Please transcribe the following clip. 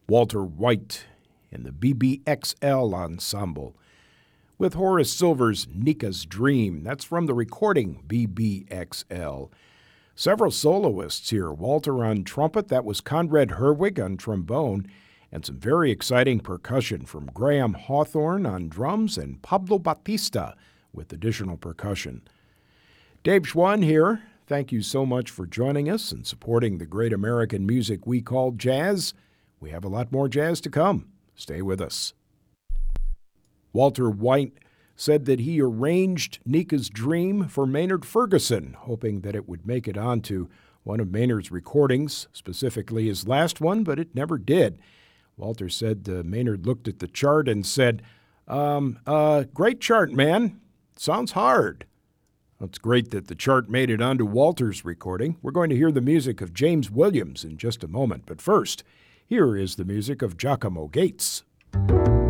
Walter White and the BBXL Ensemble with Horace Silver's Nika's Dream. That's from the recording BBXL. Several soloists here. Walter on trumpet, that was Conrad Herwig on trombone, and some very exciting percussion from Graham Hawthorne on drums and Pablo Batista with additional percussion. Dave Schwann here. Thank you so much for joining us and supporting the great American music we call jazz. We have a lot more jazz to come. Stay with us. Walter White said that he arranged Nika's Dream for Maynard Ferguson, hoping that it would make it onto one of Maynard's recordings, specifically his last one, but it never did. Walter said Maynard looked at the chart and said, great chart, man. Sounds hard. Well, it's great that the chart made it onto Walter's recording. We're going to hear the music of James Williams in just a moment. But first, here is the music of Giacomo Gates.